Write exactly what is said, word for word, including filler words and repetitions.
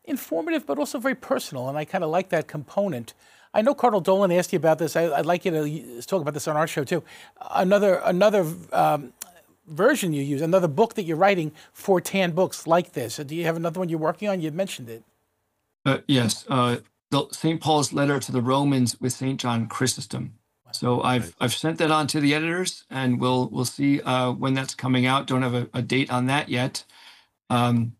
informative, but also very personal, and I kind of like that component. I know Cardinal Dolan asked you about this. I, I'd like you to talk about this on our show too. Another another um, version you use, another book that you're writing for Tan Books like this. Do you have another one you're working on? You mentioned it. Uh, yes, uh, the Saint Paul's letter to the Romans with Saint John Chrysostom. So I've Nice. I've sent that on to the editors, and we'll we'll see uh, when that's coming out. Don't have a, a date on that yet. Um,